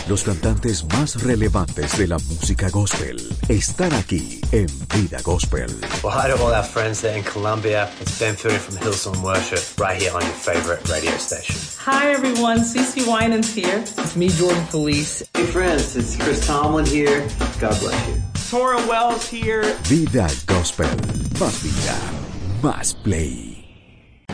Los cantantes más relevantes de la música gospel están aquí en Vida Gospel. Well, hi to all our friends there in Colombia. It's Ben Fielding from Hillsong Worship, right here on your favorite radio station. Hi everyone, CeCe Winans here. It's me, Jordan Felice. Hey friends, it's Chris Tomlin here. God bless you. Tora Wells here. Vida Gospel. Más vida, más play.